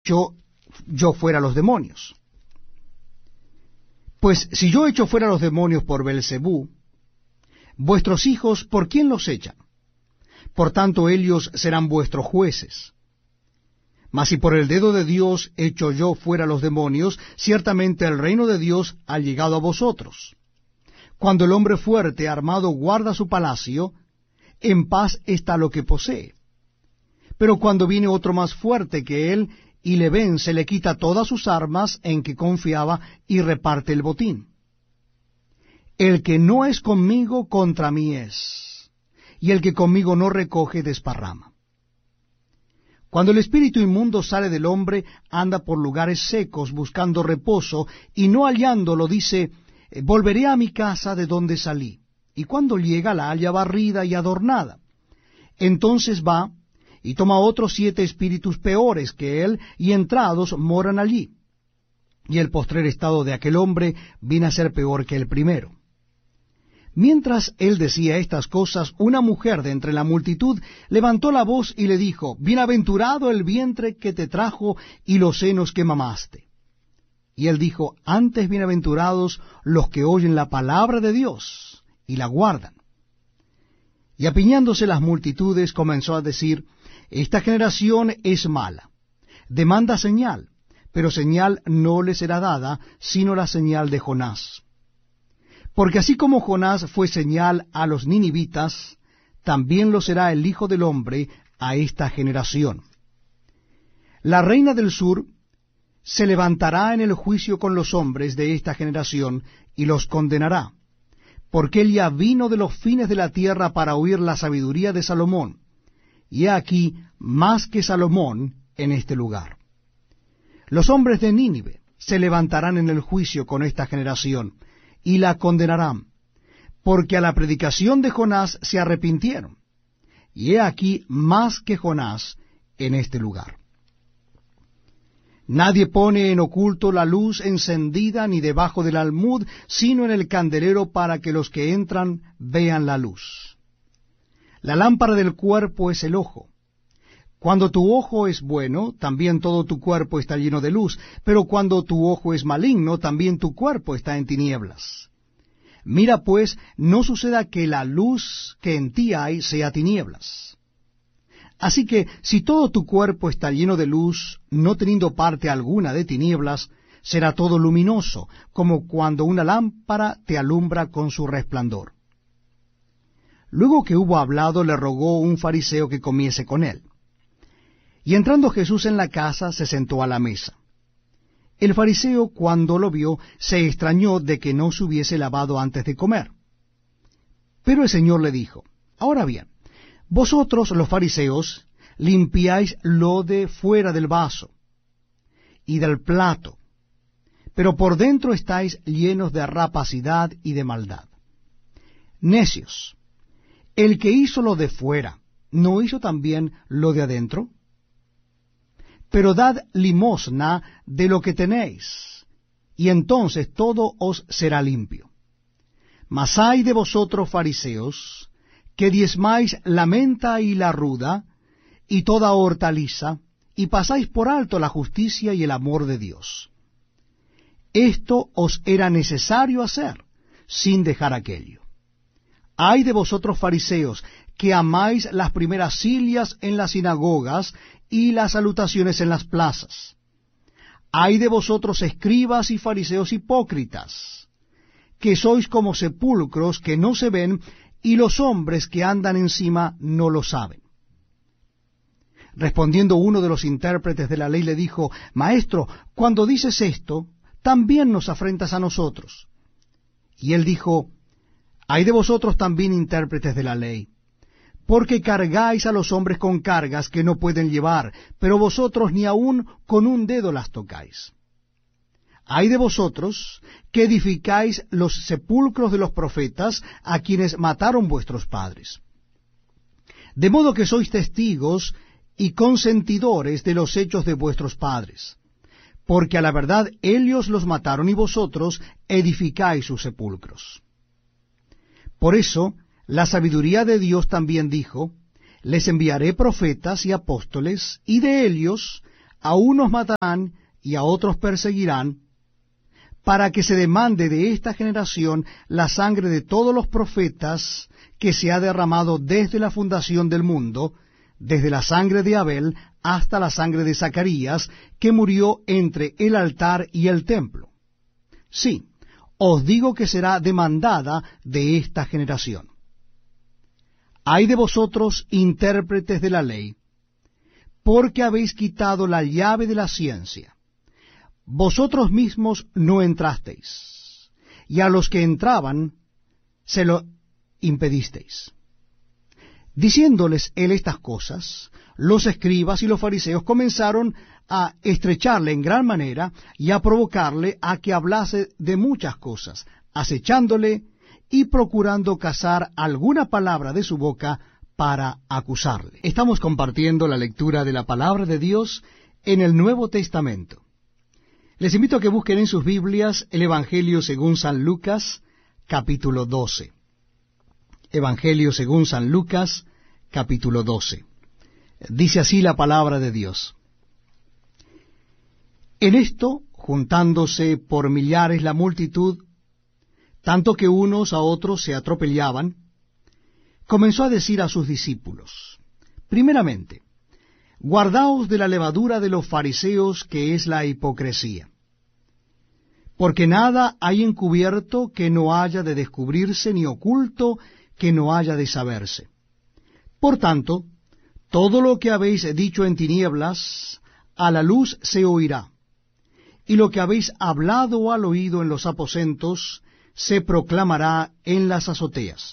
echo yo fuera los demonios? Pues si yo echo fuera los demonios por Beelzebú, vuestros hijos, ¿por quién los echan? Por tanto, ellos serán vuestros jueces. Mas si por el dedo de Dios echo yo fuera los demonios, ciertamente el reino de Dios ha llegado a vosotros. Cuando el hombre fuerte armado guarda su palacio, en paz está lo que posee. Pero cuando viene otro más fuerte que él y le vence, le quita todas sus armas en que confiaba y reparte el botín. El que no es conmigo, contra mí es, y el que conmigo no recoge, desparrama. Cuando el espíritu inmundo sale del hombre, anda por lugares secos buscando reposo, y no hallándolo dice, volveré a mi casa de donde salí. Y cuando llega la halla barrida y adornada. Entonces va y toma otros 7 espíritus peores que él, y entrados moran allí. Y el postrer estado de aquel hombre viene a ser peor que el primero. Mientras él decía estas cosas, una mujer de entre la multitud levantó la voz y le dijo, bienaventurado el vientre que te trajo y los senos que mamaste. Y él dijo, antes bienaventurados los que oyen la palabra de Dios y la guardan. Y apiñándose las multitudes comenzó a decir, esta generación es mala, demanda señal, pero señal no le será dada, sino la señal de Jonás. Porque así como Jonás fue señal a los ninivitas, también lo será el Hijo del Hombre a esta generación. La reina del sur se levantará en el juicio con los hombres de esta generación y los condenará, porque él ya vino de los fines de la tierra para oír la sabiduría de Salomón, y he aquí más que Salomón en este lugar. Los hombres de Nínive se levantarán en el juicio con esta generación, y la condenarán, porque a la predicación de Jonás se arrepintieron, y he aquí más que Jonás en este lugar. Nadie pone en oculto la luz encendida ni debajo del almud, sino en el candelero para que los que entran vean la luz. La lámpara del cuerpo es el ojo. Cuando tu ojo es bueno, también todo tu cuerpo está lleno de luz, pero cuando tu ojo es maligno, también tu cuerpo está en tinieblas. Mira pues, no suceda que la luz que en ti hay sea tinieblas. Así que, si todo tu cuerpo está lleno de luz, no teniendo parte alguna de tinieblas, será todo luminoso, como cuando una lámpara te alumbra con su resplandor. Luego que hubo hablado, le rogó un fariseo que comiese con él. Y entrando Jesús en la casa, se sentó a la mesa. El fariseo, cuando lo vio, se extrañó de que no se hubiese lavado antes de comer. Pero el Señor le dijo, ahora bien, vosotros los fariseos limpiáis lo de fuera del vaso y del plato, pero por dentro estáis llenos de rapacidad y de maldad. Necios, el que hizo lo de fuera, ¿no hizo también lo de adentro? Pero dad limosna de lo que tenéis, y entonces todo os será limpio. Mas ay de vosotros, fariseos, que diezmáis la menta y la ruda, y toda hortaliza, y pasáis por alto la justicia y el amor de Dios. Esto os era necesario hacer, sin dejar aquello. Ay de vosotros, fariseos, que amáis las primeras sillas en las sinagogas y las salutaciones en las plazas. Ay de vosotros, escribas y fariseos hipócritas, que sois como sepulcros que no se ven, y los hombres que andan encima no lo saben. Respondiendo uno de los intérpretes de la ley le dijo, Maestro, cuando dices esto, también nos afrentas a nosotros. Y él dijo, Ay de vosotros también, intérpretes de la ley, porque cargáis a los hombres con cargas que no pueden llevar, pero vosotros ni aun con un dedo las tocáis. Ay de vosotros, que edificáis los sepulcros de los profetas, a quienes mataron vuestros padres. De modo que sois testigos y consentidores de los hechos de vuestros padres, porque a la verdad ellos los mataron y vosotros edificáis sus sepulcros. Por eso, la sabiduría de Dios también dijo, les enviaré profetas y apóstoles, y de ellos a unos matarán y a otros perseguirán, para que se demande de esta generación la sangre de todos los profetas que se ha derramado desde la fundación del mundo, desde la sangre de Abel hasta la sangre de Zacarías, que murió entre el altar y el templo. Sí, os digo que será demandada de esta generación. Ay de vosotros, intérpretes de la ley, porque habéis quitado la llave de la ciencia. Vosotros mismos no entrasteis, y a los que entraban se lo impedisteis. Diciéndoles él estas cosas, los escribas y los fariseos comenzaron a estrecharle en gran manera y a provocarle a que hablase de muchas cosas, acechándole y procurando cazar alguna palabra de su boca para acusarle. Estamos compartiendo la lectura de la palabra de Dios en el Nuevo Testamento. Les invito a que busquen en sus Biblias el Evangelio según San Lucas, capítulo 12. Evangelio según San Lucas, capítulo 12. Dice así la palabra de Dios. En esto, juntándose por millares la multitud, tanto que unos a otros se atropellaban, comenzó a decir a sus discípulos: primeramente, guardaos de la levadura de los fariseos, que es la hipocresía. Porque nada hay encubierto que no haya de descubrirse, ni oculto que no haya de saberse. Por tanto, todo lo que habéis dicho en tinieblas, a la luz se oirá, y lo que habéis hablado al oído en los aposentos, se proclamará en las azoteas.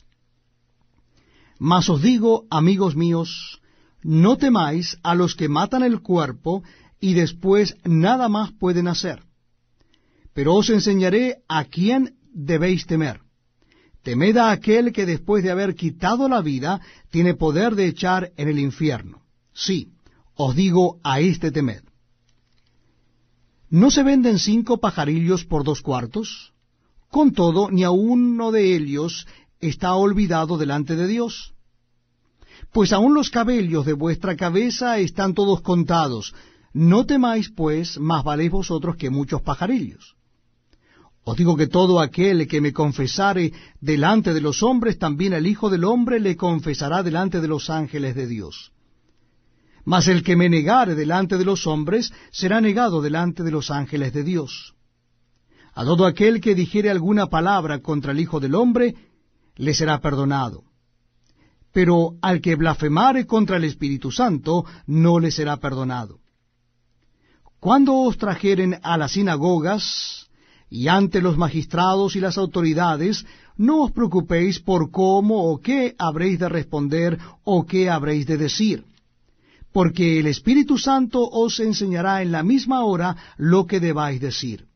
Mas os digo, amigos míos, no temáis a los que matan el cuerpo, y después nada más pueden hacer. Pero os enseñaré a quién debéis temer. Temed a aquel que después de haber quitado la vida, tiene poder de echar en el infierno. Sí, os digo, a este temed. ¿No se venden 5 pajarillos por 2 cuartos? Con todo, ni a uno de ellos está olvidado delante de Dios. Pues aun los cabellos de vuestra cabeza están todos contados. No temáis, pues, más valéis vosotros que muchos pajarillos. Os digo que todo aquel que me confesare delante de los hombres, también el Hijo del Hombre le confesará delante de los ángeles de Dios. Mas el que me negare delante de los hombres, será negado delante de los ángeles de Dios. A todo aquel que dijere alguna palabra contra el Hijo del Hombre, le será perdonado. Pero al que blasfemare contra el Espíritu Santo, no le será perdonado. Cuando os trajeren a las sinagogas y ante los magistrados y las autoridades, no os preocupéis por cómo o qué habréis de responder o qué habréis de decir, porque el Espíritu Santo os enseñará en la misma hora lo que debáis decir.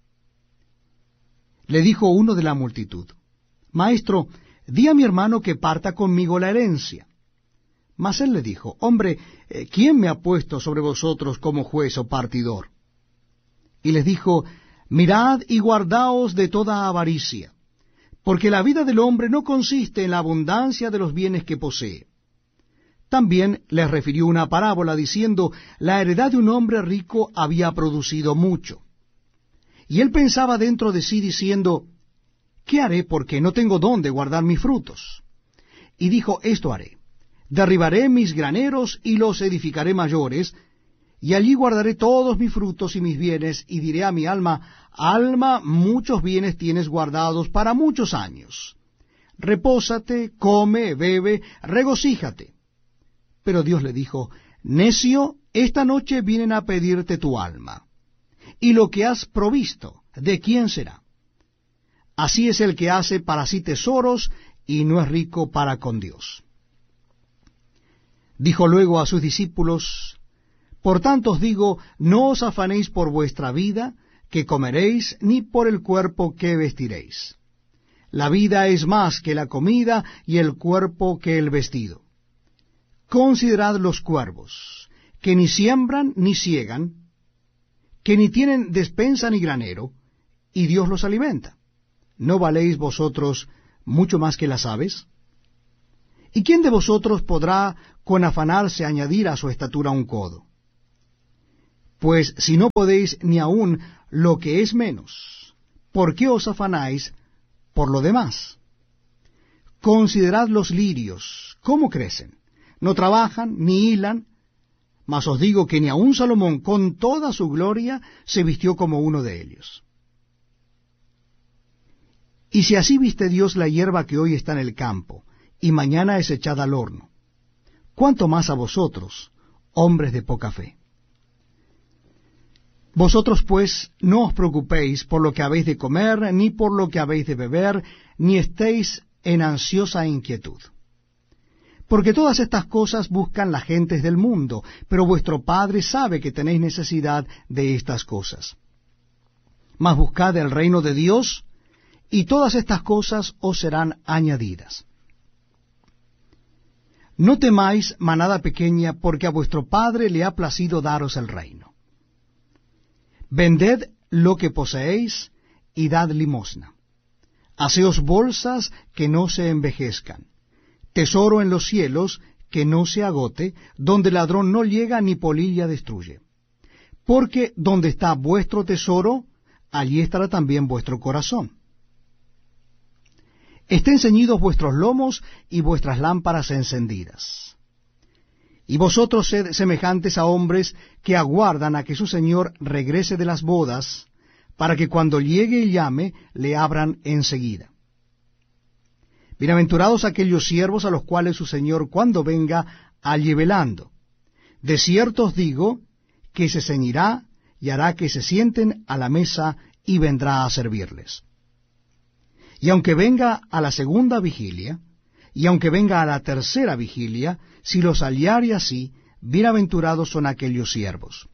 Le dijo uno de la multitud: Maestro, di a mi hermano que parta conmigo la herencia. Mas él le dijo: Hombre, ¿quién me ha puesto sobre vosotros como juez o partidor? Y les dijo: Mirad y guardaos de toda avaricia, porque la vida del hombre no consiste en la abundancia de los bienes que posee. También les refirió una parábola diciendo: La heredad de un hombre rico había producido mucho. Y él pensaba dentro de sí diciendo: ¿Qué haré, porque no tengo dónde guardar mis frutos? Y dijo: Esto haré: derribaré mis graneros y los edificaré mayores, y allí guardaré todos mis frutos y mis bienes, y diré a mi alma: Alma, muchos bienes tienes guardados para muchos años. Repósate, come, bebe, regocíjate. Pero Dios le dijo: Necio, esta noche vienen a pedirte tu alma. Y lo que has provisto, ¿de quién será? Así es el que hace para sí tesoros y no es rico para con Dios. Dijo luego a sus discípulos: Por tanto os digo, no os afanéis por vuestra vida, que comeréis, ni por el cuerpo que vestiréis. La vida es más que la comida, y el cuerpo que el vestido. Considerad los cuervos, que ni siembran ni siegan, que ni tienen despensa ni granero, y Dios los alimenta. ¿No valéis vosotros mucho más que las aves? ¿Y quién de vosotros podrá con afanarse añadir a su estatura un codo? Pues si no podéis ni aun lo que es menos, ¿por qué os afanáis por lo demás? Considerad los lirios, cómo crecen, no trabajan ni hilan, mas os digo que ni aun Salomón con toda su gloria se vistió como uno de ellos. Y si así viste Dios la hierba que hoy está en el campo, y mañana es echada al horno, ¿cuánto más a vosotros, hombres de poca fe? Vosotros pues no os preocupéis por lo que habéis de comer, ni por lo que habéis de beber, ni estéis en ansiosa inquietud. Porque todas estas cosas buscan las gentes del mundo, pero vuestro Padre sabe que tenéis necesidad de estas cosas. Mas buscad el reino de Dios, y todas estas cosas os serán añadidas. No temáis, manada pequeña, porque a vuestro Padre le ha placido daros el reino. Vended lo que poseéis y dad limosna. Haceos bolsas que no se envejezcan, tesoro en los cielos que no se agote, donde ladrón no llega ni polilla destruye. Porque donde está vuestro tesoro, allí estará también vuestro corazón. Estén ceñidos vuestros lomos y vuestras lámparas encendidas. Y vosotros sed semejantes a hombres que aguardan a que su señor regrese de las bodas, para que cuando llegue y llame, le abran enseguida. Bienaventurados aquellos siervos a los cuales su señor cuando venga halle velando. De cierto os digo que se ceñirá y hará que se sienten a la mesa y vendrá a servirles. Y aunque venga a la segunda vigilia, y aunque venga a la tercera vigilia, si los hallare así, bienaventurados son aquellos siervos.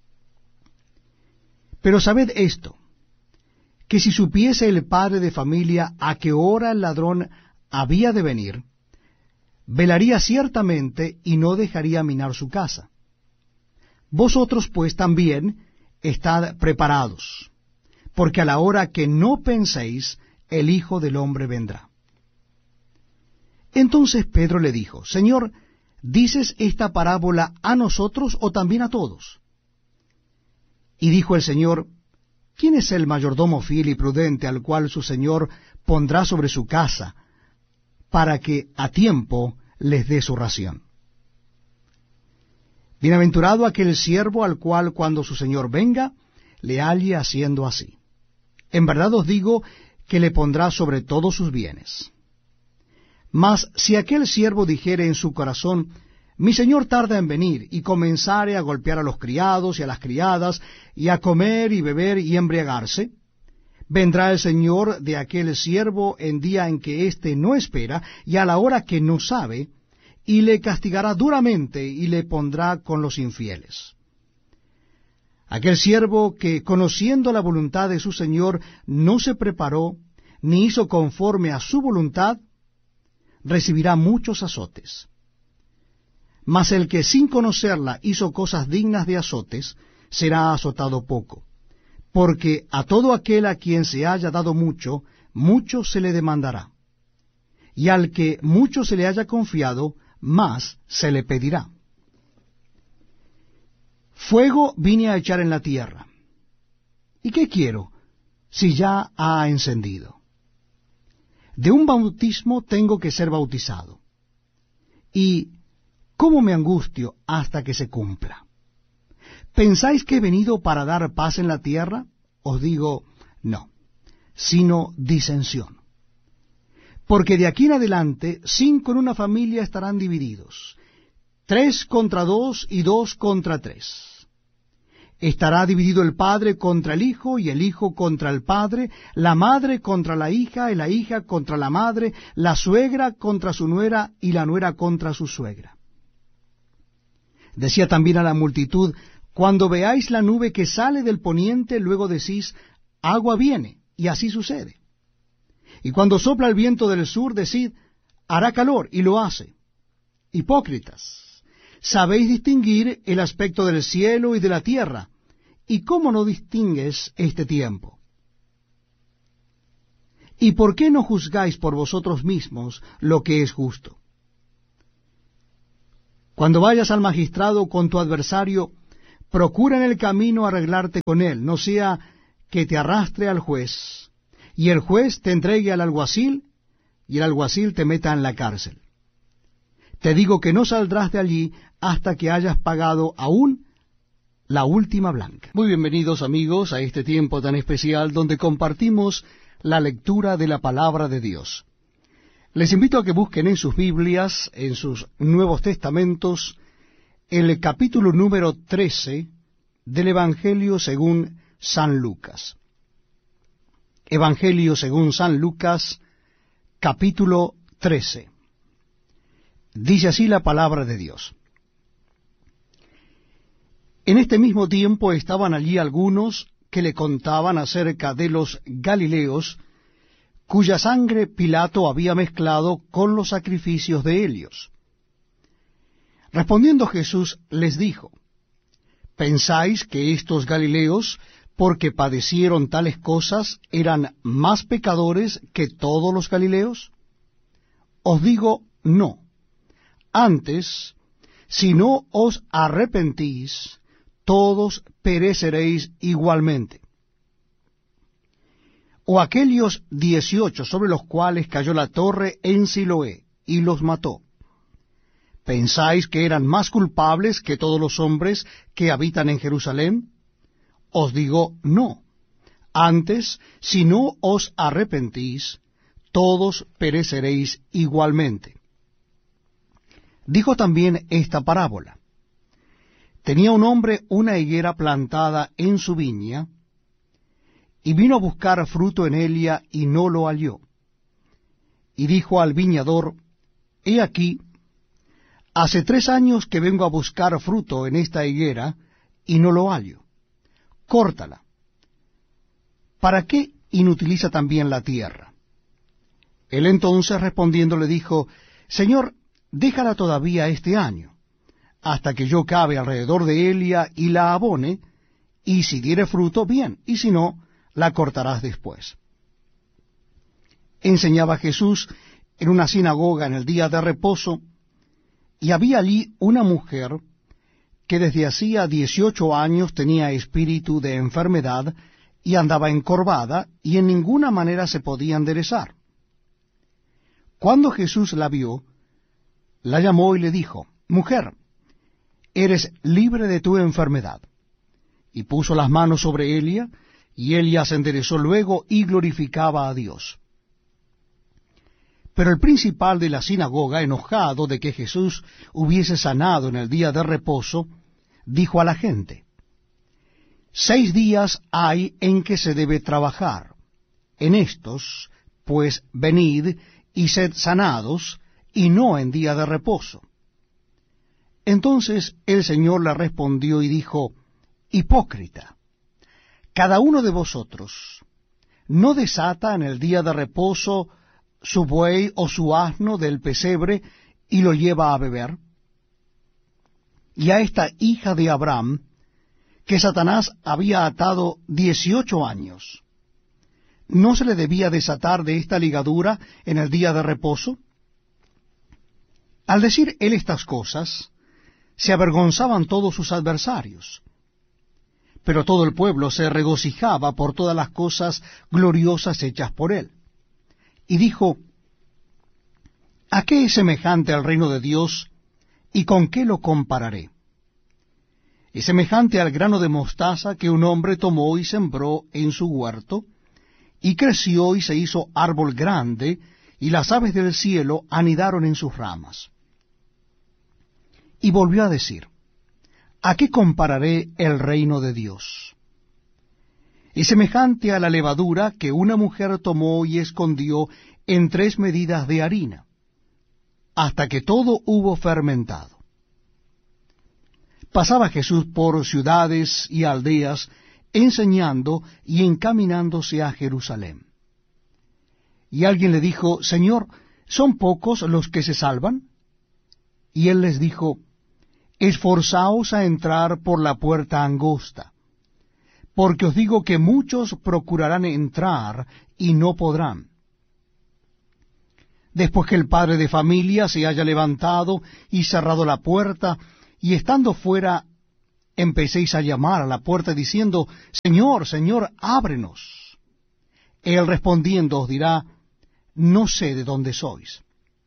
Pero sabed esto, que si supiese el padre de familia a qué hora el ladrón había de venir, velaría ciertamente y no dejaría minar su casa. Vosotros pues también estad preparados, porque a la hora que no penséis, el Hijo del Hombre vendrá. Entonces Pedro le dijo, Señor, ¿dices esta parábola a nosotros o también a todos? Y dijo el Señor, ¿quién es el mayordomo fiel y prudente al cual su Señor pondrá sobre su casa, para que a tiempo les dé su ración? Bienaventurado aquel siervo al cual cuando su Señor venga, le halle haciendo así. En verdad os digo que le pondrá sobre todos sus bienes. Mas si aquel siervo dijere en su corazón, mi señor tarda en venir, y comenzare a golpear a los criados y a las criadas, y a comer y beber y embriagarse, vendrá el señor de aquel siervo en día en que éste no espera, y a la hora que no sabe, y le castigará duramente, y le pondrá con los infieles. Aquel siervo que, conociendo la voluntad de su señor, no se preparó, ni hizo conforme a su voluntad, recibirá muchos azotes. Mas el que sin conocerla hizo cosas dignas de azotes, será azotado poco. Porque a todo aquel a quien se haya dado mucho, mucho se le demandará. Y al que mucho se le haya confiado, más se le pedirá. Fuego vine a echar en la tierra. ¿Y qué quiero, si ya ha encendido? De un bautismo tengo que ser bautizado. ¿Y cómo me angustio hasta que se cumpla? ¿Pensáis que he venido para dar paz en la tierra? Os digo, no, sino disensión. Porque de aquí en adelante 5 en una familia estarán divididos, 3 contra 2 y 2 contra 3. Estará dividido el padre contra el hijo, y el hijo contra el padre, la madre contra la hija, y la hija contra la madre, la suegra contra su nuera, y la nuera contra su suegra. Decía también a la multitud, cuando veáis la nube que sale del poniente, luego decís, agua viene, y así sucede. Y cuando sopla el viento del sur, decid, hará calor, y lo hace. Hipócritas, sabéis distinguir el aspecto del cielo y de la tierra, ¿y cómo no distingues este tiempo? ¿Y por qué no juzgáis por vosotros mismos lo que es justo? Cuando vayas al magistrado con tu adversario, procura en el camino arreglarte con él, no sea que te arrastre al juez, y el juez te entregue al alguacil, y el alguacil te meta en la cárcel. Te digo que no saldrás de allí hasta que hayas pagado aún la última blanca. Muy bienvenidos, amigos, a este tiempo tan especial donde compartimos la lectura de la palabra de Dios. Les invito a que busquen en sus Biblias, en sus Nuevos Testamentos, el capítulo número 13 del Evangelio según San Lucas. Evangelio según San Lucas, capítulo 13. Dice así la palabra de Dios. En este mismo tiempo estaban allí algunos que le contaban acerca de los Galileos, cuya sangre Pilato había mezclado con los sacrificios de ellos. Respondiendo Jesús les dijo: ¿pensáis que estos Galileos, porque padecieron tales cosas, eran más pecadores que todos los Galileos? Os digo, no. Antes, si no os arrepentís, todos pereceréis igualmente. O aquellos 18 sobre los cuales cayó la torre en Siloé y los mató, ¿pensáis que eran más culpables que todos los hombres que habitan en Jerusalén? Os digo, no. Antes, si no os arrepentís, todos pereceréis igualmente. Dijo también esta parábola. Tenía un hombre una higuera plantada en su viña, y vino a buscar fruto en ella, y no lo halló. Y dijo al viñador: he aquí, hace 3 años que vengo a buscar fruto en esta higuera, y no lo hallo. Córtala. ¿Para qué inutiliza también la tierra? Él entonces respondiendo le dijo: Señor, déjala todavía este año, hasta que yo cabe alrededor de ella y la abone, y si diere fruto, bien, y si no, la cortarás después. Enseñaba Jesús en una sinagoga en el día de reposo, y había allí una mujer que desde hacía 18 años tenía espíritu de enfermedad, y andaba encorvada, y en ninguna manera se podía enderezar. Cuando Jesús la vio, la llamó y le dijo: mujer, eres libre de tu enfermedad. Y puso las manos sobre ella, y ella se enderezó luego y glorificaba a Dios. Pero el principal de la sinagoga, enojado de que Jesús hubiese sanado en el día de reposo, dijo a la gente: 6 días hay en que se debe trabajar. En estos, pues, venid y sed sanados, y no en día de reposo. Entonces el Señor le respondió y dijo: hipócrita, cada uno de vosotros no desata en el día de reposo su buey o su asno del pesebre y lo lleva a beber. Y a esta hija de Abraham, que Satanás había atado 18 años, ¿no se le debía desatar de esta ligadura en el día de reposo? Al decir él estas cosas, se avergonzaban todos sus adversarios. Pero todo el pueblo se regocijaba por todas las cosas gloriosas hechas por él. Y dijo: ¿a qué es semejante el reino de Dios, y con qué lo compararé? Es semejante al grano de mostaza que un hombre tomó y sembró en su huerto, y creció y se hizo árbol grande, y las aves del cielo anidaron en sus ramas. Y volvió a decir: ¿a qué compararé el reino de Dios? Es semejante a la levadura que una mujer tomó y escondió en 3 medidas de harina, hasta que todo hubo fermentado. Pasaba Jesús por ciudades y aldeas, enseñando y encaminándose a Jerusalén. Y alguien le dijo: Señor, ¿son pocos los que se salvan? Y él les dijo: esforzaos a entrar por la puerta angosta, porque os digo que muchos procurarán entrar y no podrán. Después que el padre de familia se haya levantado y cerrado la puerta, y estando fuera empecéis a llamar a la puerta diciendo, Señor, Señor, ábrenos. Él respondiendo os dirá, no sé de dónde sois.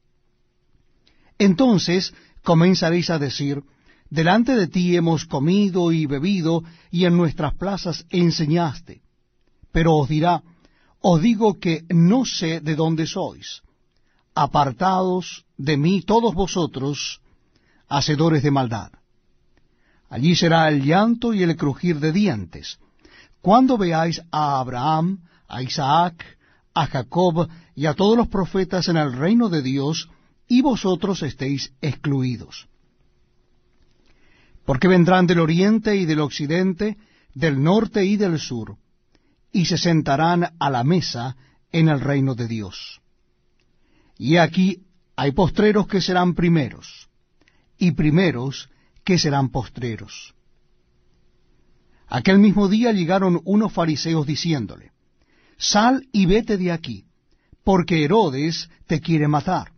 Entonces comenzaréis a decir, delante de ti hemos comido y bebido, y en nuestras plazas enseñaste. Pero os dirá, os digo que no sé de dónde sois. Apartados de mí todos vosotros, hacedores de maldad. Allí será el llanto y el crujir de dientes, cuando veáis a Abraham, a Isaac, a Jacob y a todos los profetas en el reino de Dios, y vosotros estéis excluidos. Porque vendrán del oriente y del occidente, del norte y del sur, y se sentarán a la mesa en el reino de Dios. Y aquí hay postreros que serán primeros, y primeros que serán postreros. Aquel mismo día llegaron unos fariseos diciéndole, Sal y vete de aquí, porque Herodes te quiere matar.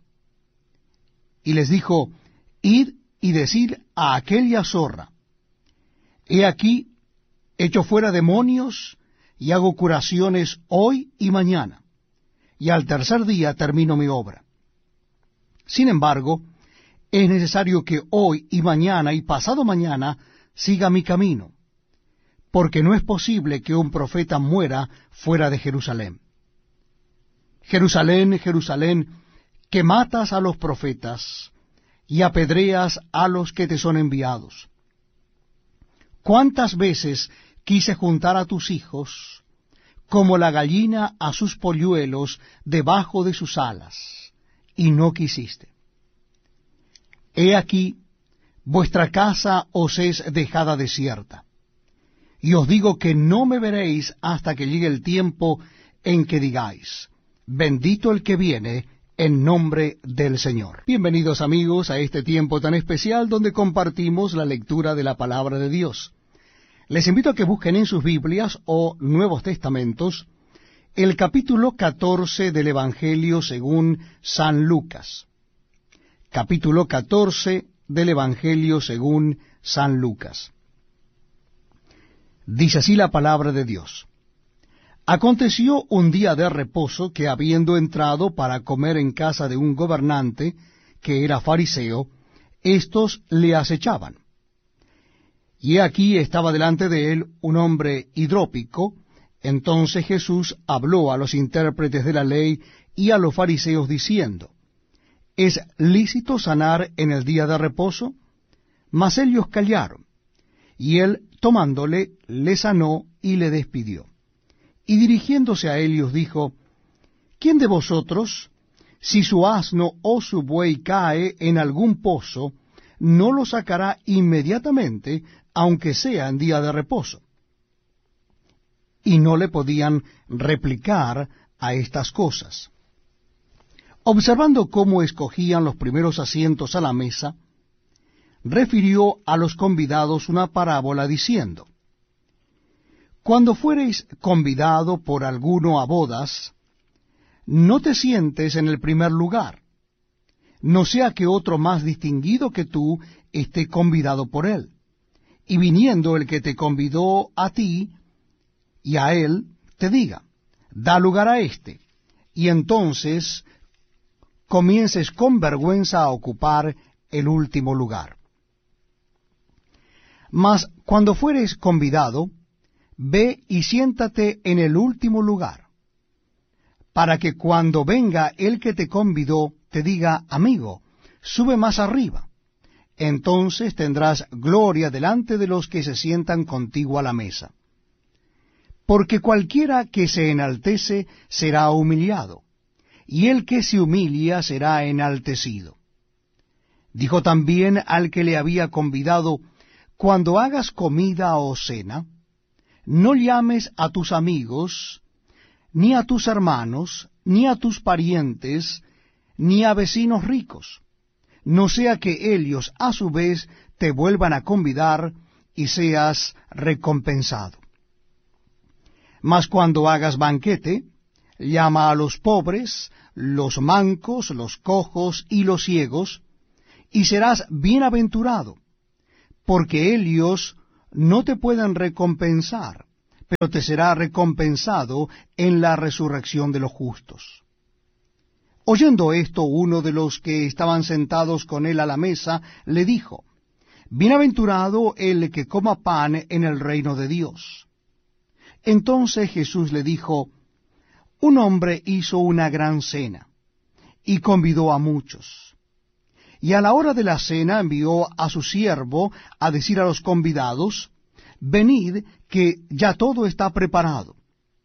Y les dijo, Id y decid a aquella zorra, He aquí, echo fuera demonios, y hago curaciones hoy y mañana, y al tercer día termino mi obra. Sin embargo, es necesario que hoy y mañana y pasado mañana siga mi camino, porque no es posible que un profeta muera fuera de Jerusalén. Jerusalén, Jerusalén, que matas a los profetas y apedreas a los que te son enviados. ¿Cuántas veces quise juntar a tus hijos, como la gallina a sus polluelos debajo de sus alas, y no quisiste? He aquí, vuestra casa os es dejada desierta, y os digo que no me veréis hasta que llegue el tiempo en que digáis, bendito el que viene en nombre del Señor. Bienvenidos amigos a este tiempo tan especial donde compartimos la lectura de la palabra de Dios. Les invito a que busquen en sus Biblias o Nuevos Testamentos el capítulo 14 del Evangelio según San Lucas. Capítulo 14 del Evangelio según San Lucas. Dice así la palabra de Dios. Aconteció un día de reposo que, habiendo entrado para comer en casa de un gobernante, que era fariseo, éstos le acechaban. Y aquí estaba delante de él un hombre hidrópico. Entonces Jesús habló a los intérpretes de la ley y a los fariseos diciendo, ¿es lícito sanar en el día de reposo? Mas ellos callaron. Y él, tomándole, le sanó y le despidió. Y dirigiéndose a ellos dijo, ¿quién de vosotros, si su asno o su buey cae en algún pozo, no lo sacará inmediatamente, aunque sea en día de reposo? Y no le podían replicar a estas cosas. Observando cómo escogían los primeros asientos a la mesa, refirió a los convidados una parábola diciendo, Cuando fuereis convidado por alguno a bodas, no te sientes en el primer lugar, no sea que otro más distinguido que tú esté convidado por él, y viniendo el que te convidó a ti y a él, te diga, da lugar a éste, y entonces comiences con vergüenza a ocupar el último lugar. Mas cuando fueres convidado, ve y siéntate en el último lugar, para que cuando venga el que te convidó, te diga, amigo, sube más arriba. Entonces tendrás gloria delante de los que se sientan contigo a la mesa. Porque cualquiera que se enaltece será humillado, y el que se humilla será enaltecido. Dijo también al que le había convidado, cuando hagas comida o cena, no llames a tus amigos, ni a tus hermanos, ni a tus parientes, ni a vecinos ricos, no sea que ellos a su vez te vuelvan a convidar y seas recompensado. Mas cuando hagas banquete, llama a los pobres, los mancos, los cojos y los ciegos, y serás bienaventurado, porque ellos no te pueden recompensar, pero te será recompensado en la resurrección de los justos. Oyendo esto, uno de los que estaban sentados con él a la mesa le dijo, Bienaventurado el que coma pan en el reino de Dios. Entonces Jesús le dijo, Un hombre hizo una gran cena, y convidó a muchos. Y a la hora de la cena envió a su siervo a decir a los convidados, Venid, que ya todo está preparado.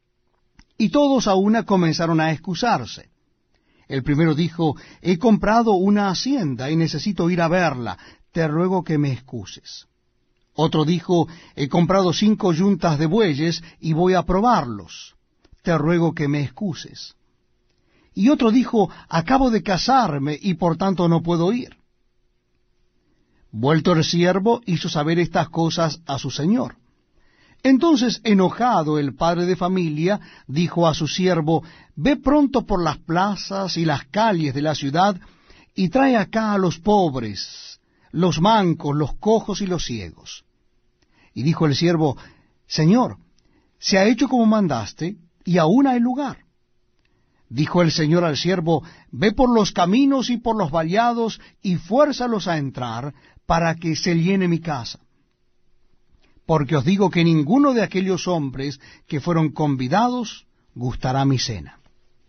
Y todos a una comenzaron a excusarse. El primero dijo, He comprado una hacienda y necesito ir a verla, te ruego que me excuses. Otro dijo, He comprado 5 yuntas de bueyes y voy a probarlos, te ruego que me excuses. Y otro dijo, Acabo de casarme y por tanto no puedo ir. Vuelto el siervo, hizo saber estas cosas a su señor. Entonces, enojado el padre de familia, dijo a su siervo, Ve pronto por las plazas y las calles de la ciudad, y trae acá a los pobres, los mancos, los cojos y los ciegos. Y dijo el siervo, Señor, se ha hecho como mandaste, y aún hay lugar. Dijo el Señor al siervo, Ve por los caminos y por los vallados, y fuérzalos a entrar, para que se llene mi casa. Porque os digo que ninguno de aquellos hombres que fueron convidados gustará mi cena.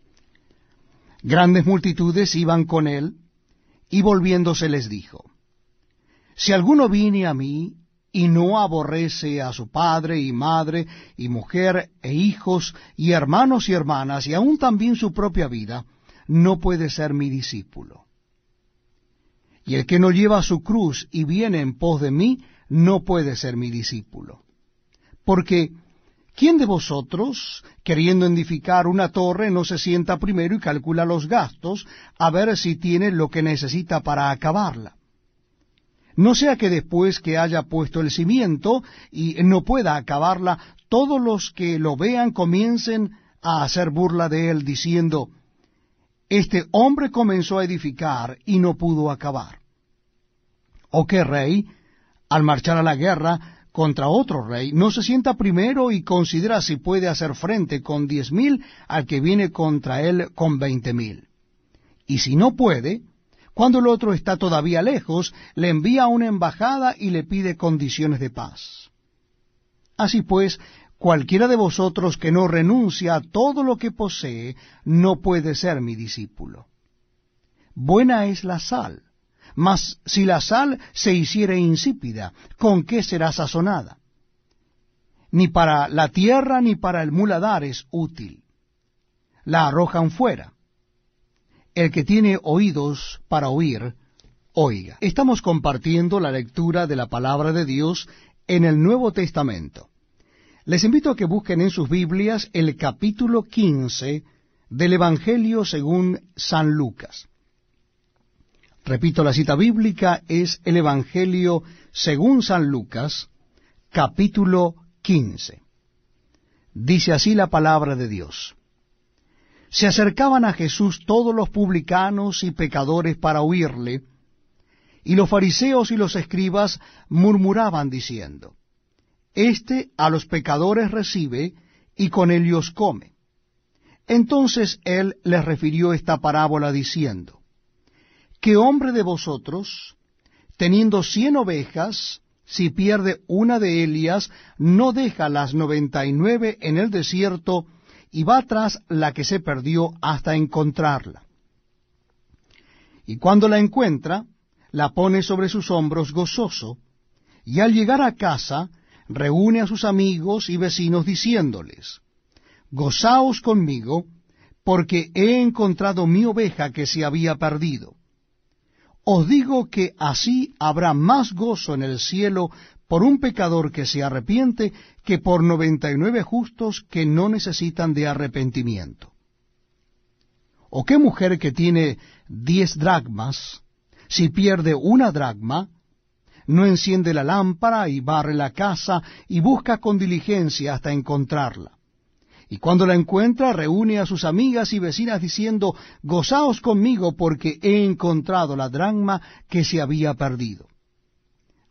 Grandes multitudes iban con él, y volviéndose les dijo, Si alguno viene a mí, y no aborrece a su padre y madre, y mujer, e hijos, y hermanos y hermanas, y aun también su propia vida, no puede ser mi discípulo. Y el que no lleva su cruz y viene en pos de mí, no puede ser mi discípulo. Porque, ¿quién de vosotros, queriendo edificar una torre, no se sienta primero y calcula los gastos, a ver si tiene lo que necesita para acabarla? No sea que después que haya puesto el cimiento y no pueda acabarla, todos los que lo vean comiencen a hacer burla de él, diciendo, Este hombre comenzó a edificar y no pudo acabar. ¿O qué rey, al marchar a la guerra contra otro rey, no se sienta primero y considera si puede hacer frente con 10,000 al que viene contra él con 20,000? Y si no puede, cuando el otro está todavía lejos, le envía una embajada y le pide condiciones de paz. Así pues, cualquiera de vosotros que no renuncia a todo lo que posee, no puede ser mi discípulo. Buena es la sal, mas si la sal se hiciere insípida, ¿con qué será sazonada? Ni para la tierra ni para el muladar es útil. La arrojan fuera. El que tiene oídos para oír, oiga. Estamos compartiendo la lectura de la palabra de Dios en el Nuevo Testamento. Les invito a que busquen en sus Biblias el capítulo 15 del Evangelio según San Lucas. Repito, la cita bíblica es el Evangelio según San Lucas, capítulo 15. Dice así la palabra de Dios. Se acercaban a Jesús todos los publicanos y pecadores para oírle, y los fariseos y los escribas murmuraban diciendo, Este a los pecadores recibe, y con ellos come. Entonces él les refirió esta parábola diciendo, ¿Qué hombre de vosotros, teniendo 100 ovejas, si pierde una de ellas, no deja las 99 en el desierto, y va tras la que se perdió hasta encontrarla? Y cuando la encuentra, la pone sobre sus hombros gozoso, y al llegar a casa, reúne a sus amigos y vecinos diciéndoles, Gozaos conmigo, porque he encontrado mi oveja que se había perdido. Os digo que así habrá más gozo en el cielo por un pecador que se arrepiente que por 99 justos que no necesitan de arrepentimiento. ¿O qué mujer que tiene 10 dracmas, si pierde una dracma, no enciende la lámpara y barre la casa y busca con diligencia hasta encontrarla? Y cuando la encuentra, reúne a sus amigas y vecinas diciendo, Gozaos conmigo porque he encontrado la dracma que se había perdido.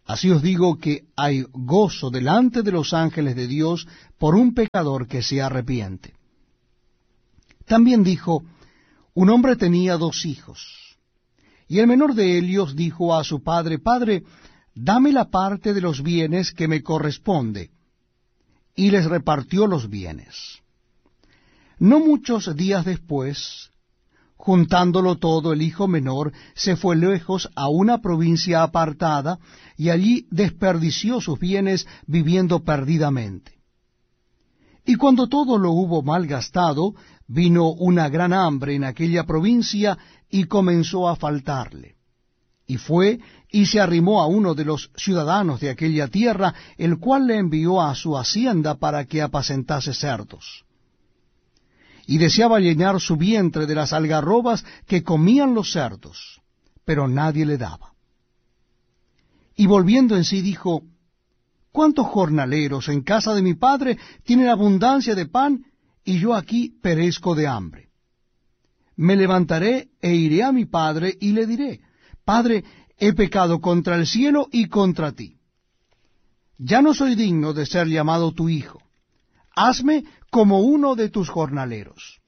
Así os digo que hay gozo delante de los ángeles de Dios por un pecador que se arrepiente. También dijo, un hombre tenía 2 hijos, y el menor de ellos dijo a su padre, Padre, dame la parte de los bienes que me corresponde, y les repartió los bienes. No muchos días después, juntándolo todo, el hijo menor se fue lejos a una provincia apartada, y allí desperdició sus bienes viviendo perdidamente. Y cuando todo lo hubo malgastado, vino una gran hambre en aquella provincia, y comenzó a faltarle. Y fue y se arrimó a uno de los ciudadanos de aquella tierra, el cual le envió a su hacienda para que apacentase cerdos. Y deseaba llenar su vientre de las algarrobas que comían los cerdos, pero nadie le daba. Y volviendo en sí dijo, ¿cuántos jornaleros en casa de mi padre tienen abundancia de pan, y yo aquí perezco de hambre? Me levantaré e iré a mi padre y le diré, Padre, he pecado contra el cielo y contra ti. Ya no soy digno de ser llamado tu hijo. Hazme como uno de tus jornaleros.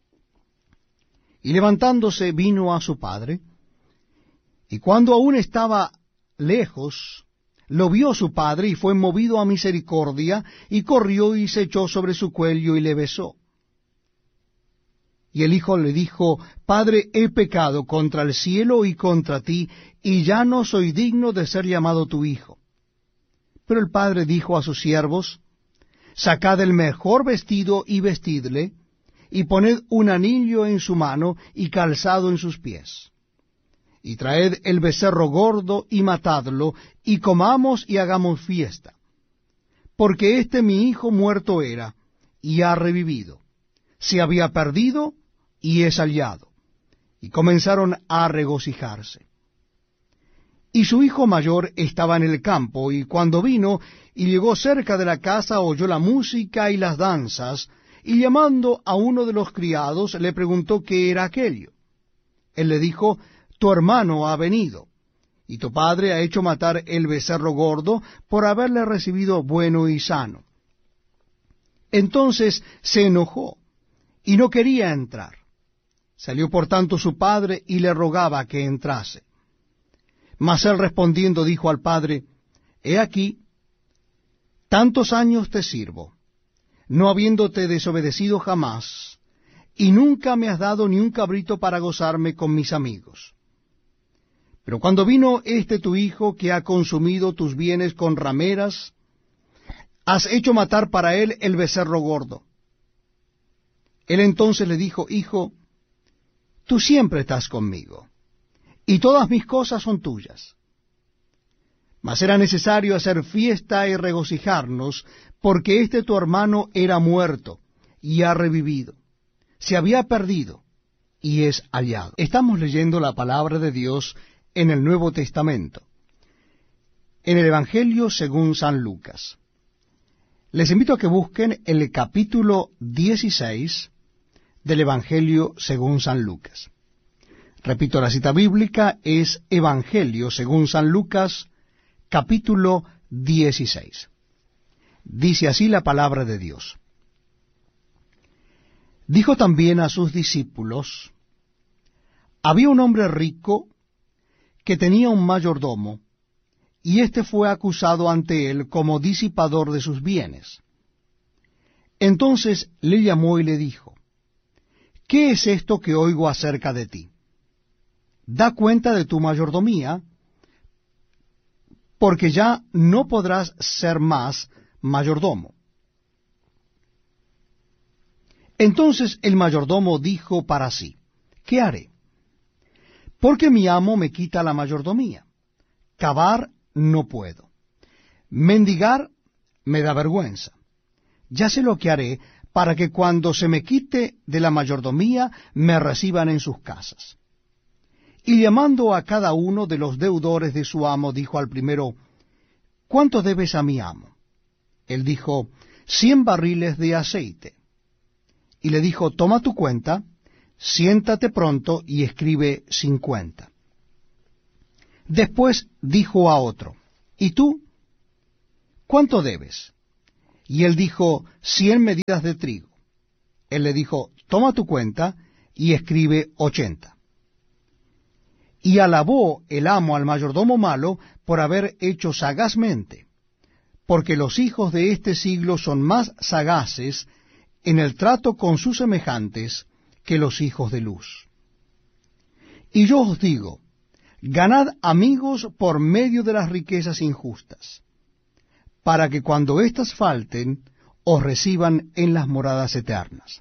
Y levantándose vino a su padre, y cuando aún estaba lejos, lo vio su padre, y fue movido a misericordia, y corrió y se echó sobre su cuello y le besó. Y el hijo le dijo, Padre, he pecado contra el cielo y contra ti, y ya no soy digno de ser llamado tu hijo. Pero el padre dijo a sus siervos, Sacad el mejor vestido y vestidle, y poned un anillo en su mano y calzado en sus pies. Y traed el becerro gordo y matadlo, y comamos y hagamos fiesta. Porque este mi hijo muerto era, y ha revivido. Se había perdido, y es hallado. Y comenzaron a regocijarse. Y su hijo mayor estaba en el campo, y cuando vino y llegó cerca de la casa, oyó la música y las danzas, y llamando a uno de los criados, le preguntó qué era aquello. Él le dijo, tu hermano ha venido, y tu padre ha hecho matar el becerro gordo por haberle recibido bueno y sano. Entonces se enojó, y no quería entrar. Salió por tanto su padre y le rogaba que entrase. Mas él respondiendo dijo al padre, He aquí, tantos años te sirvo, no habiéndote desobedecido jamás, y nunca me has dado ni un cabrito para gozarme con mis amigos. Pero cuando vino este tu hijo, que ha consumido tus bienes con rameras, has hecho matar para él el becerro gordo. Él entonces le dijo, Hijo, tú siempre estás conmigo, y todas mis cosas son tuyas. Mas era necesario hacer fiesta y regocijarnos, porque este tu hermano era muerto, y ha revivido. Se había perdido, y es hallado. Estamos leyendo la palabra de Dios en el Nuevo Testamento, en el Evangelio según San Lucas. Les invito a que busquen el capítulo 16 del Evangelio según San Lucas. Repito, la cita bíblica es Evangelio según San Lucas, capítulo 16. Dice así la palabra de Dios. Dijo también a sus discípulos, había un hombre rico que tenía un mayordomo, y éste fue acusado ante él como disipador de sus bienes. Entonces le llamó y le dijo, ¿qué es esto que oigo acerca de ti? Da cuenta de tu mayordomía, porque ya no podrás ser más mayordomo. Entonces el mayordomo dijo para sí, ¿qué haré? Porque mi amo me quita la mayordomía. Cavar no puedo. Mendigar me da vergüenza. Ya sé lo que haré para que cuando se me quite de la mayordomía me reciban en sus casas. Y llamando a cada uno de los deudores de su amo, dijo al primero, ¿cuánto debes a mi amo? Él dijo, 100 barriles de aceite. Y le dijo, toma tu cuenta, siéntate pronto y escribe 50. Después dijo a otro, ¿Y tú? ¿Cuánto debes? Y él dijo, 100 medidas de trigo. Él le dijo, toma tu cuenta y escribe 80. Y alabó el amo al mayordomo malo por haber hecho sagazmente, porque los hijos de este siglo son más sagaces en el trato con sus semejantes que los hijos de luz. Y yo os digo, ganad amigos por medio de las riquezas injustas, para que cuando éstas falten, os reciban en las moradas eternas.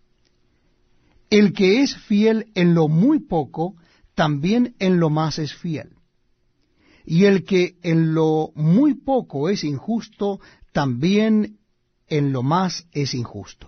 El que es fiel en lo muy poco, también en lo más es fiel. Y el que en lo muy poco es injusto, también en lo más es injusto.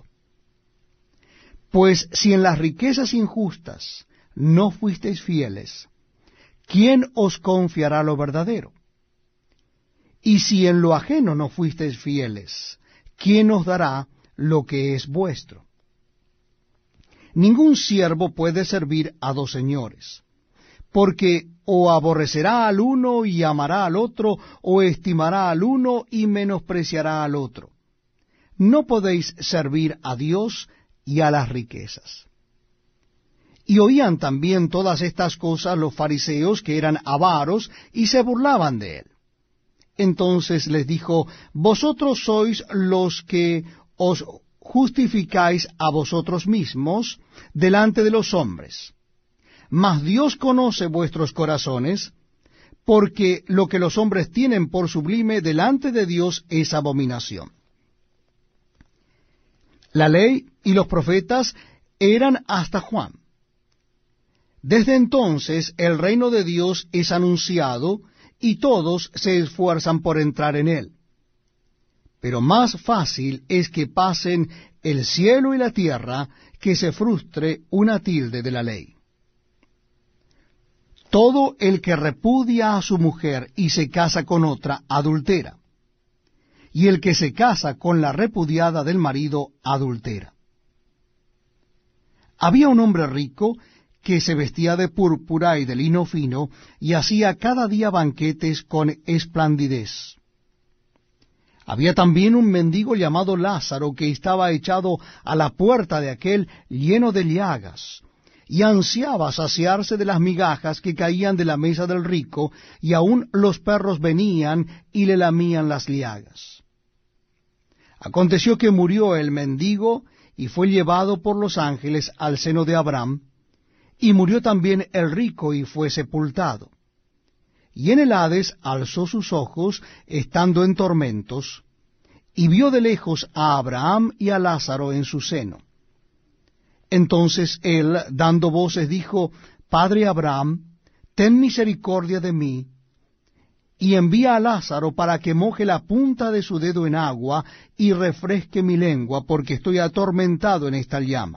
Pues si en las riquezas injustas no fuisteis fieles, ¿quién os confiará lo verdadero? Y si en lo ajeno no fuisteis fieles, ¿quién os dará lo que es vuestro? Ningún siervo puede servir a dos señores, porque o aborrecerá al uno y amará al otro, o estimará al uno y menospreciará al otro. No podéis servir a Dios y a las riquezas. Y oían también todas estas cosas los fariseos, que eran avaros, y se burlaban de él. Entonces les dijo, vosotros sois los que os justificáis a vosotros mismos delante de los hombres. Mas Dios conoce vuestros corazones, porque lo que los hombres tienen por sublime delante de Dios es abominación. La ley y los profetas eran hasta Juan. Desde entonces el reino de Dios es anunciado, y todos se esfuerzan por entrar en él. Pero más fácil es que pasen el cielo y la tierra que se frustre una tilde de la ley. Todo el que repudia a su mujer y se casa con otra, adultera. Y el que se casa con la repudiada del marido, adultera. Había un hombre rico que se vestía de púrpura y de lino fino, y hacía cada día banquetes con esplandidez. Había también un mendigo llamado Lázaro, que estaba echado a la puerta de aquel lleno de llagas, y ansiaba saciarse de las migajas que caían de la mesa del rico, y aun los perros venían y le lamían las llagas. Aconteció que murió el mendigo, y fue llevado por los ángeles al seno de Abraham, y murió también el rico, y fue sepultado. Y en el Hades alzó sus ojos, estando en tormentos, y vio de lejos a Abraham y a Lázaro en su seno. Entonces él, dando voces, dijo, Padre Abraham, ten misericordia de mí, y envía a Lázaro para que moje la punta de su dedo en agua, y refresque mi lengua, porque estoy atormentado en esta llama.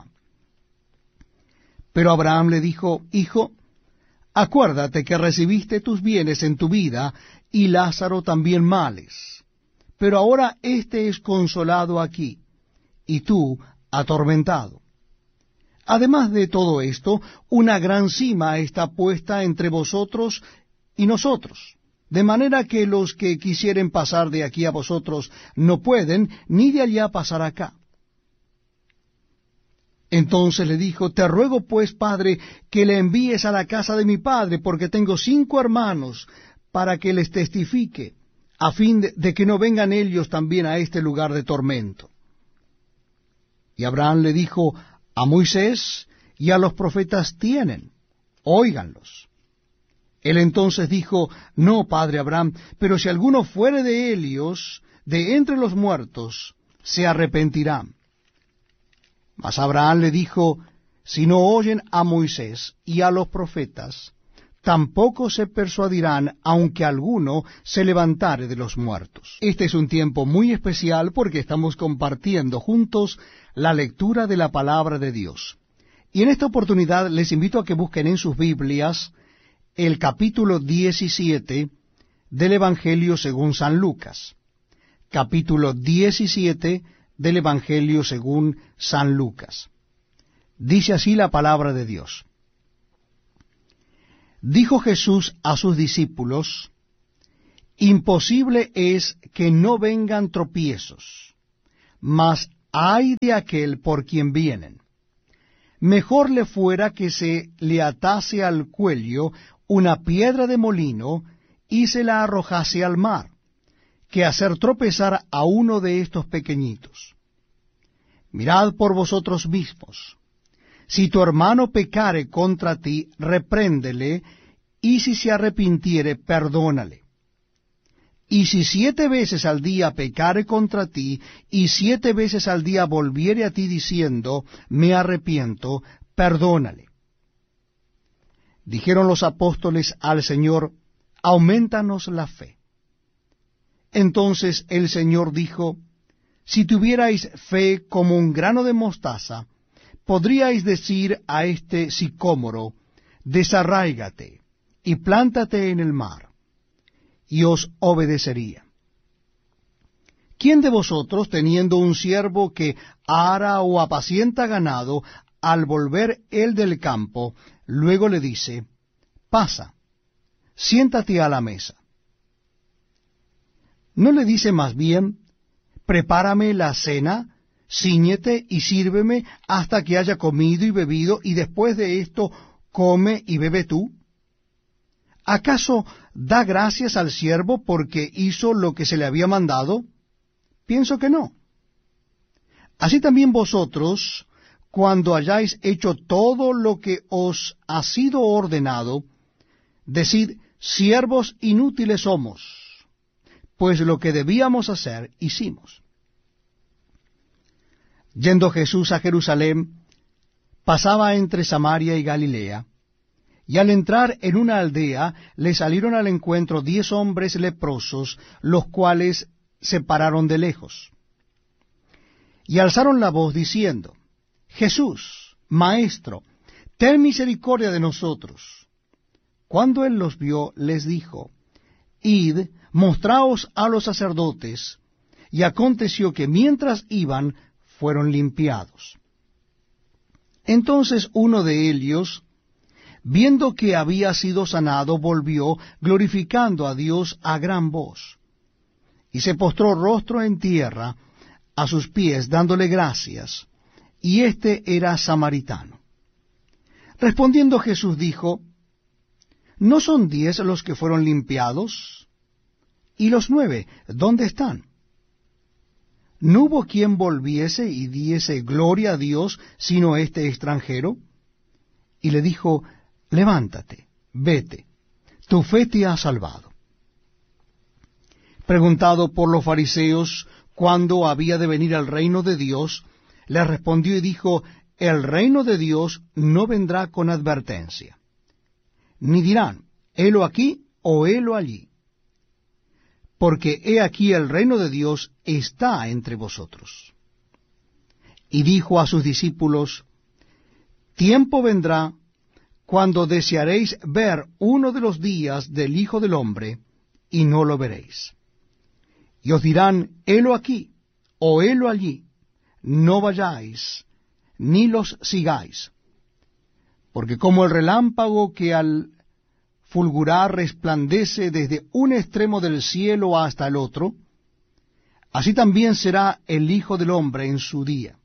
Pero Abraham le dijo, Hijo, acuérdate que recibiste tus bienes en tu vida, y Lázaro también males. Pero ahora éste es consolado aquí, y tú atormentado. Además de todo esto, una gran sima está puesta entre vosotros y nosotros, de manera que los que quisieren pasar de aquí a vosotros no pueden, ni de allá pasar acá. Entonces le dijo, te ruego pues, padre, que le envíes a la casa de mi padre, porque tengo 5 hermanos, para que les testifique, a fin de que no vengan ellos también a este lugar de tormento. Y Abraham le dijo, a Moisés y a los profetas tienen, óiganlos. Él entonces dijo, no, padre Abraham, pero si alguno fuere de ellos, de entre los muertos, se arrepentirá. Mas Abraham le dijo, si no oyen a Moisés y a los profetas, tampoco se persuadirán, aunque alguno se levantare de los muertos. Este es un tiempo muy especial porque estamos compartiendo juntos la lectura de la palabra de Dios. Y en esta oportunidad les invito a que busquen en sus Biblias el capítulo 17 del Evangelio según San Lucas. Capítulo 17 del Evangelio según San Lucas. Dice así la palabra de Dios. Dijo Jesús a sus discípulos, Imposible es que no vengan tropiezos, mas ay de aquel por quien vienen. Mejor le fuera que se le atase al cuello una piedra de molino y se la arrojase al mar, que hacer tropezar a uno de estos pequeñitos. Mirad por vosotros mismos. Si tu hermano pecare contra ti, repréndele, y si se arrepintiere, perdónale. Y si 7 veces al día pecare contra ti, y 7 veces al día volviere a ti diciendo, me arrepiento, perdónale. Dijeron los apóstoles al Señor, aumentanos la fe. Entonces el Señor dijo, si tuvierais fe como un grano de mostaza, podríais decir a este sicómoro, desarráigate y plántate en el mar, y os obedecería. ¿Quién de vosotros, teniendo un siervo que ara o apacienta ganado, al volver él del campo, luego le dice, pasa, siéntate a la mesa? ¿No le dice más bien, prepárame la cena, cíñete y sírveme hasta que haya comido y bebido, y después de esto come y bebe tú? ¿Acaso da gracias al siervo porque hizo lo que se le había mandado? Pienso que no. Así también vosotros, cuando hayáis hecho todo lo que os ha sido ordenado, decid, siervos inútiles somos, pues lo que debíamos hacer, hicimos. Yendo Jesús a Jerusalén, pasaba entre Samaria y Galilea, y al entrar en una aldea, le salieron al encuentro 10 hombres leprosos, los cuales se pararon de lejos. Y alzaron la voz diciendo, Jesús, Maestro, ten misericordia de nosotros. Cuando él los vio, les dijo, id, mostraos a los sacerdotes. Y aconteció que mientras iban, fueron limpiados. Entonces uno de ellos, viendo que había sido sanado, volvió, glorificando a Dios a gran voz, y se postró rostro en tierra a sus pies, dándole gracias, y éste era samaritano. Respondiendo Jesús dijo, ¿no son 10 los que fueron limpiados? ¿Y los 9, dónde están? ¿No hubo quien volviese y diese gloria a Dios, sino este extranjero? Y le dijo, levántate, vete, tu fe te ha salvado. Preguntado por los fariseos cuándo había de venir el reino de Dios, le respondió y dijo, el reino de Dios no vendrá con advertencia, ni dirán, helo aquí o helo allí, porque he aquí el reino de Dios está entre vosotros. Y dijo a sus discípulos, tiempo vendrá cuando desearéis ver uno de los días del Hijo del Hombre, y no lo veréis. Y os dirán, helo aquí, o helo allí, no vayáis, ni los sigáis. Porque como el relámpago que al fulgurar resplandece desde un extremo del cielo hasta el otro, así también será el Hijo del Hombre en su día.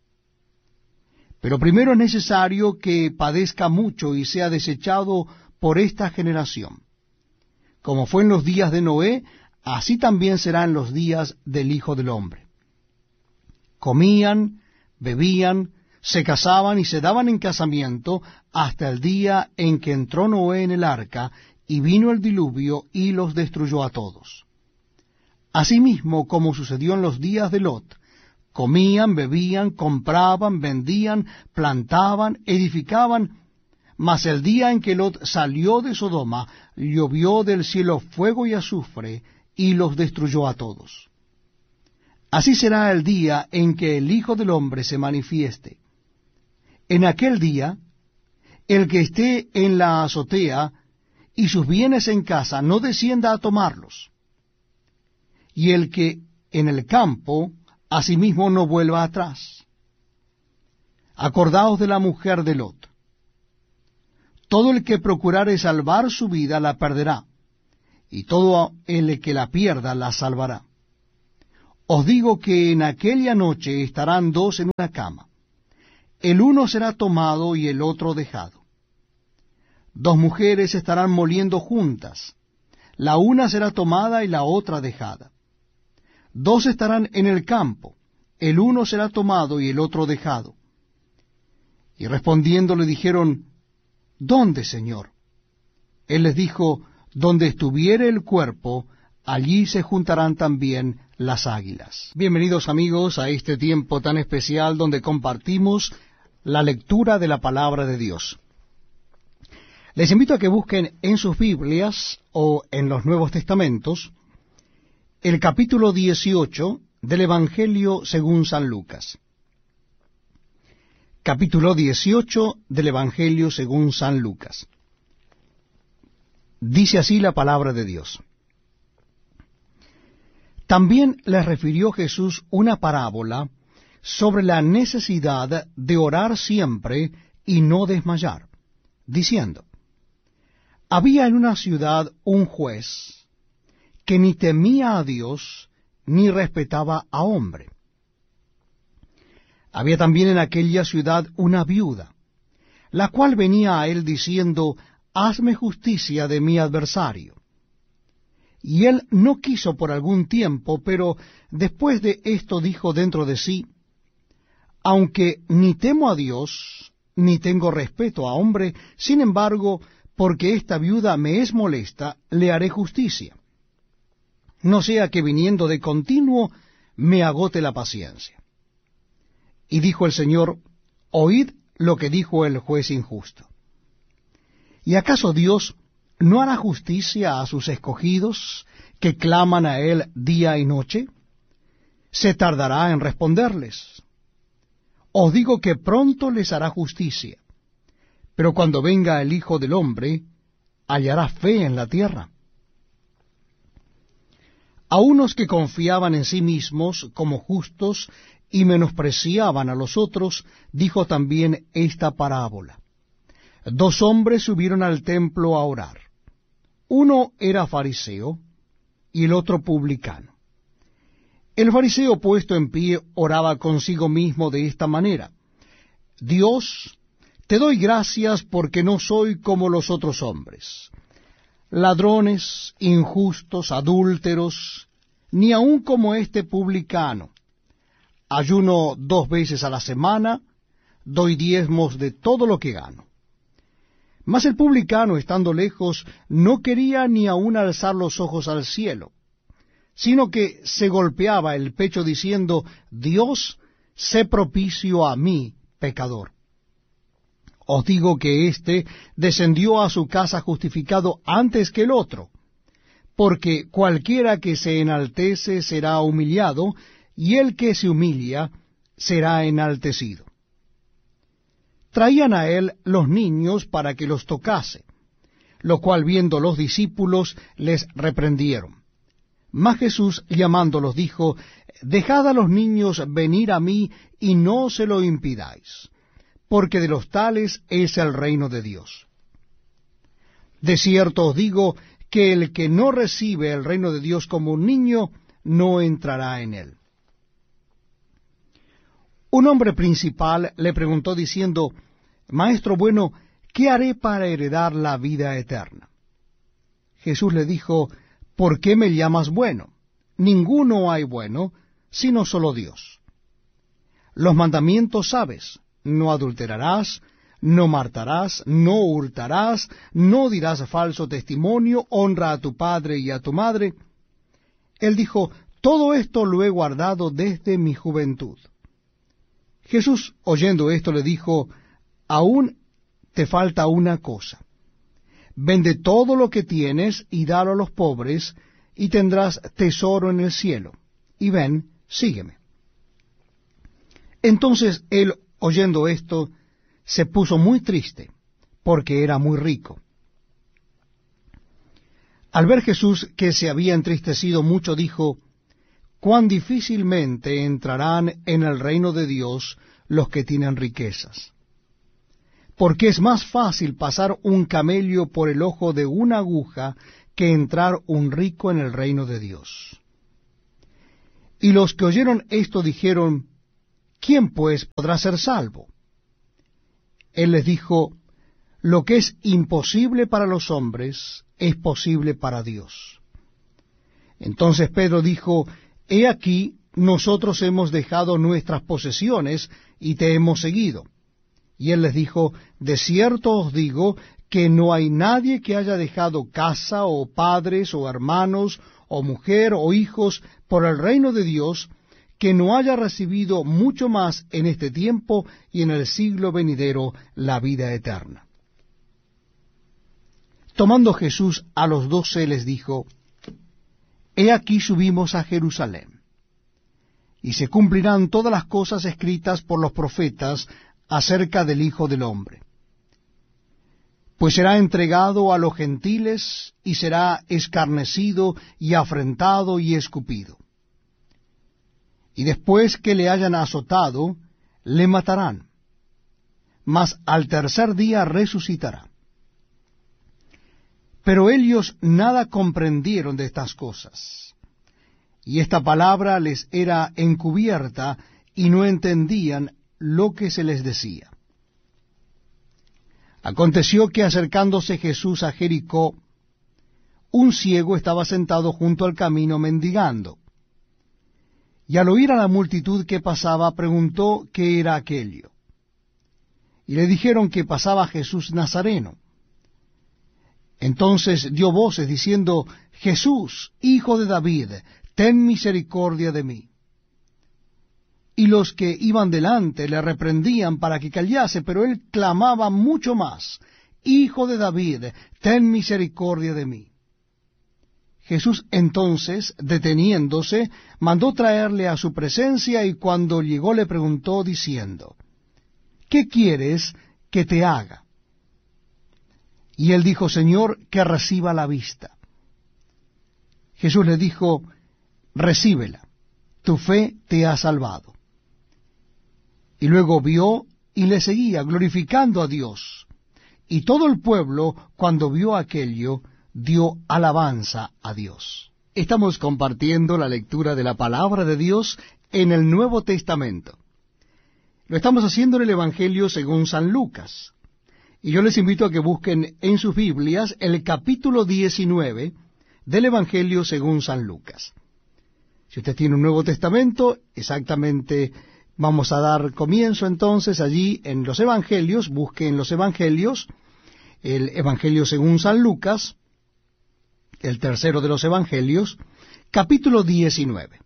Pero primero es necesario que padezca mucho y sea desechado por esta generación. Como fue en los días de Noé, así también será en los días del Hijo del Hombre. Comían, bebían, se casaban y se daban en casamiento hasta el día en que entró Noé en el arca, y vino el diluvio y los destruyó a todos. Asimismo, como sucedió en los días de Lot, comían, bebían, compraban, vendían, plantaban, edificaban, mas el día en que Lot salió de Sodoma, llovió del cielo fuego y azufre, y los destruyó a todos. Así será el día en que el Hijo del Hombre se manifieste. En aquel día, el que esté en la azotea y sus bienes en casa no descienda a tomarlos, y el que en el campo asimismo no vuelva atrás. Acordaos de la mujer de Lot. Todo el que procurare salvar su vida la perderá, y todo el que la pierda la salvará. Os digo que en aquella noche estarán dos en una cama, el uno será tomado y el otro dejado. Dos mujeres estarán moliendo juntas, la una será tomada y la otra dejada. Dos estarán en el campo, el uno será tomado y el otro dejado. Y respondiendo le dijeron, ¿dónde, Señor? Él les dijo, donde estuviere el cuerpo, allí se juntarán también las águilas. Bienvenidos amigos a este tiempo tan especial donde compartimos la lectura de la palabra de Dios. Les invito a que busquen en sus Biblias o en los Nuevos Testamentos el capítulo 18 del Evangelio según San Lucas. Capítulo 18 del Evangelio según San Lucas. Dice así la palabra de Dios. También les refirió Jesús una parábola sobre la necesidad de orar siempre y no desmayar, diciendo, había en una ciudad un juez que ni temía a Dios ni respetaba a hombre. Había también en aquella ciudad una viuda, la cual venía a él diciendo, hazme justicia de mi adversario. Y él no quiso por algún tiempo, pero después de esto dijo dentro de sí, aunque ni temo a Dios, ni tengo respeto a hombre, sin embargo, porque esta viuda me es molesta, le haré justicia. No sea que viniendo de continuo me agote la paciencia. Y dijo el Señor, oíd lo que dijo el juez injusto. ¿Y acaso Dios no hará justicia a sus escogidos que claman a Él día y noche? ¿Se tardará en responderles? Os digo que pronto les hará justicia. Pero cuando venga el Hijo del Hombre, ¿hallará fe en la tierra? A unos que confiaban en sí mismos como justos y menospreciaban a los otros, dijo también esta parábola. Dos hombres subieron al templo a orar. Uno era fariseo y el otro publicano. El fariseo, puesto en pie, oraba consigo mismo de esta manera. Dios, te doy gracias porque no soy como los otros hombres, ladrones, injustos, adúlteros, ni aun como este publicano. Ayuno 2 veces a la semana, doy diezmos de todo lo que gano. Mas el publicano, estando lejos, no quería ni aun alzar los ojos al cielo, sino que se golpeaba el pecho diciendo, Dios, sé propicio a mí, pecador. Os digo que éste descendió a su casa justificado antes que el otro, porque cualquiera que se enaltece será humillado, y el que se humilla será enaltecido. Traían a él los niños para que los tocase, lo cual viendo los discípulos les reprendieron. Mas Jesús llamándolos dijo, dejad a los niños venir a mí y no se lo impidáis, porque de los tales es el reino de Dios. De cierto os digo que el que no recibe el reino de Dios como un niño, no entrará en él. Un hombre principal le preguntó diciendo, Maestro bueno, ¿qué haré para heredar la vida eterna? Jesús le dijo, ¿por qué me llamas bueno? Ninguno hay bueno, sino solo Dios. Los mandamientos sabes, no adulterarás, no matarás, no hurtarás, no dirás falso testimonio, honra a tu padre y a tu madre. Él dijo, todo esto lo he guardado desde mi juventud. Jesús, oyendo esto, le dijo, aún te falta una cosa. Vende todo lo que tienes y dalo a los pobres, y tendrás tesoro en el cielo. Y ven, sígueme. Entonces él, oyendo esto, se puso muy triste, porque era muy rico. Al ver Jesús que se había entristecido mucho, dijo, cuán difícilmente entrarán en el reino de Dios los que tienen riquezas. Porque es más fácil pasar un camello por el ojo de una aguja que entrar un rico en el reino de Dios. Y los que oyeron esto dijeron, ¿quién pues podrá ser salvo? Él les dijo, lo que es imposible para los hombres es posible para Dios. Entonces Pedro dijo, he aquí, nosotros hemos dejado nuestras posesiones y te hemos seguido. Y él les dijo, de cierto os digo que no hay nadie que haya dejado casa o padres o hermanos o mujer o hijos por el reino de Dios, que no haya recibido mucho más en este tiempo y en el siglo venidero la vida eterna. Tomando Jesús a los 12 les dijo, he aquí subimos a Jerusalén, y se cumplirán todas las cosas escritas por los profetas acerca del Hijo del Hombre. Pues será entregado a los gentiles, y será escarnecido, y afrentado, y escupido. Y después que le hayan azotado, le matarán, mas al tercer día resucitará. Pero ellos nada comprendieron de estas cosas, y esta palabra les era encubierta, y no entendían lo que se les decía. Aconteció que acercándose Jesús a Jericó, un ciego estaba sentado junto al camino mendigando. Y al oír a la multitud que pasaba, preguntó qué era aquello. Y le dijeron que pasaba Jesús Nazareno. Entonces dio voces diciendo, Jesús, Hijo de David, ten misericordia de mí. Y los que iban delante le reprendían para que callase, pero él clamaba mucho más, Hijo de David, ten misericordia de mí. Jesús entonces, deteniéndose, mandó traerle a su presencia, y cuando llegó le preguntó, diciendo, ¿qué quieres que te haga? Y él dijo, Señor, que reciba la vista. Jesús le dijo, recíbela, tu fe te ha salvado. Y luego vio y le seguía, glorificando a Dios. Y todo el pueblo, cuando vio aquello, dio alabanza a Dios. Estamos compartiendo la lectura de la palabra de Dios en el Nuevo Testamento. Lo estamos haciendo en el Evangelio según San Lucas. Y yo les invito a que busquen en sus Biblias el capítulo 19 del Evangelio según San Lucas. Si usted tiene un Nuevo Testamento, exactamente vamos a dar comienzo entonces allí en los Evangelios. Busque en los Evangelios el Evangelio según San Lucas, el tercero de los Evangelios, capítulo 19.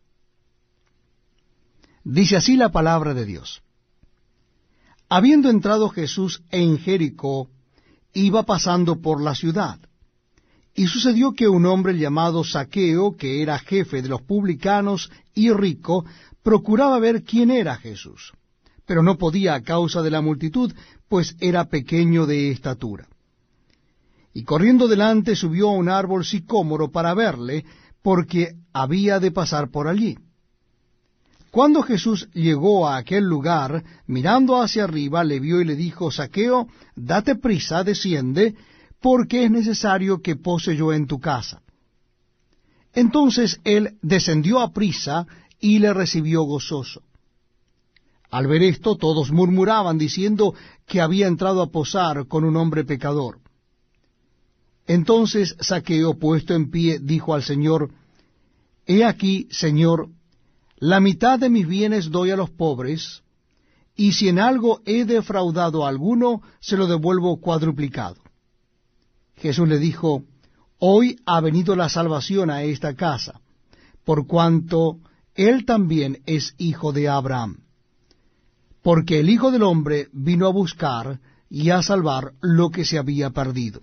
Dice así la palabra de Dios. Habiendo entrado Jesús en Jericó, iba pasando por la ciudad. Y sucedió que un hombre llamado Zaqueo, que era jefe de los publicanos y rico, procuraba ver quién era Jesús, pero no podía a causa de la multitud, pues era pequeño de estatura. Y corriendo delante subió a un árbol sicómoro para verle, porque había de pasar por allí. Cuando Jesús llegó a aquel lugar, mirando hacia arriba, le vio y le dijo, Zaqueo, date prisa, desciende, porque es necesario que pose yo en tu casa. Entonces él descendió a prisa y le recibió gozoso. Al ver esto, todos murmuraban, diciendo que había entrado a posar con un hombre pecador. Entonces Zaqueo, puesto en pie, dijo al Señor, He aquí, Señor, la mitad de mis bienes doy a los pobres, y si en algo he defraudado a alguno, se lo devuelvo cuadruplicado. Jesús le dijo, Hoy ha venido la salvación a esta casa, por cuanto él también es hijo de Abraham. Porque el Hijo del Hombre vino a buscar y a salvar lo que se había perdido.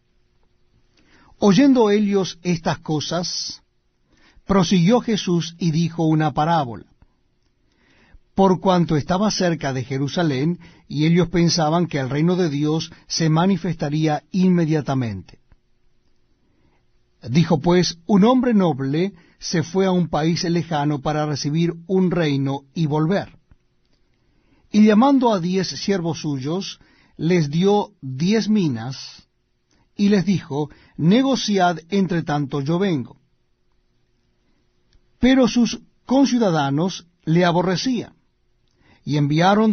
Oyendo ellos estas cosas, prosiguió Jesús y dijo una parábola. Por cuanto estaba cerca de Jerusalén, y ellos pensaban que el reino de Dios se manifestaría inmediatamente. Dijo pues, un hombre noble se fue a un país lejano para recibir un reino y volver. Y llamando a 10 siervos suyos, les dio 10 minas, y les dijo, negociad entre tanto yo vengo. Pero sus conciudadanos le aborrecían, y enviaron